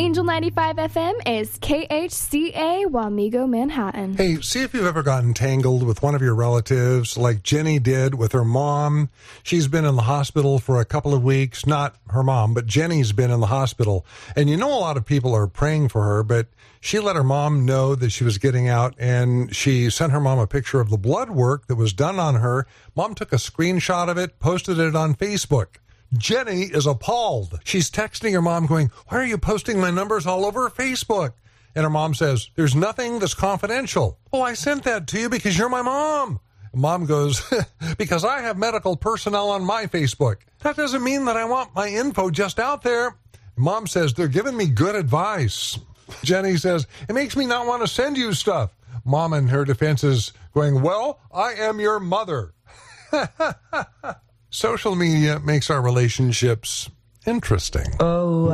Angel 95 FM is KHCA Wamego, Manhattan. Hey, see if you've ever gotten tangled with one of your relatives like Jenny did with her mom. She's been in the hospital for a couple of weeks. Not her mom, but Jenny's been in the hospital. And you know a lot of people are praying for her, but she let her mom know that she was getting out, and she sent her mom a picture of the blood work that was done on her. Mom took a screenshot of it, posted it on Facebook. Jenny is appalled. She's texting her mom going, "Why are you posting my numbers all over Facebook?" And her mom says, "There's nothing that's confidential." "Oh, I sent that to you because you're my mom." And mom goes, "Because I have medical personnel on my Facebook. That doesn't mean that I want my info just out there." And mom says, "They're giving me good advice." Jenny says, "It makes me not want to send you stuff." Mom in her defense is going, "Well, I am your mother." Social media makes our relationships interesting. Oh.